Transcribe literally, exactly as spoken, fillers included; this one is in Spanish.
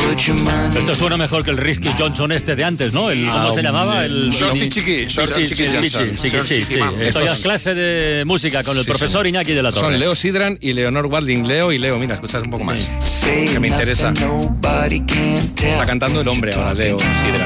Esto suena mejor que el Risky Johnson este de antes, ¿no? El, ¿Cómo ah, se llamaba? El Shorty Chiqui. Shorty Chiqui. Esto ya es clase de música con el sí, profesor son, Iñaki de la Torre. Son Leo Sidran y Leonor Walding. Leo y Leo, mira, escuchad un poco más. Sí. Que me interesa. Está cantando el hombre ahora, Leo Sidran.